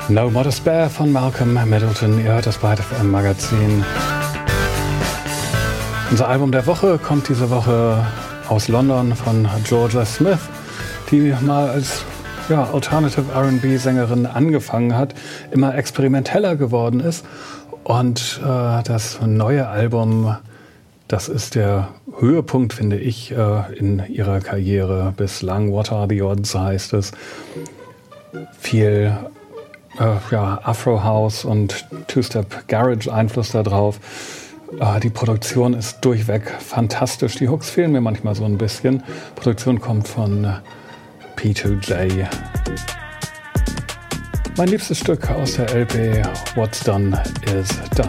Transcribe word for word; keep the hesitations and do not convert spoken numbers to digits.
No More to Spare von Malcolm Middleton. Ihr hört das bei F M Magazin. Unser Album der Woche kommt diese Woche aus London von Georgia Smith, die mal als ja, Alternative R and B-Sängerin angefangen hat, immer experimenteller geworden ist. Und äh, das neue Album, das ist der Höhepunkt, finde ich, äh, in ihrer Karriere bislang. What Are the Odds heißt es. Viel äh, ja, Afro-House und Two-Step-Garage-Einfluss da drauf. Äh, die Produktion ist durchweg fantastisch. Die Hooks fehlen mir manchmal so ein bisschen. Die Produktion kommt von äh, P zwei J. Mein liebstes Stück aus der L P What's Done is Done.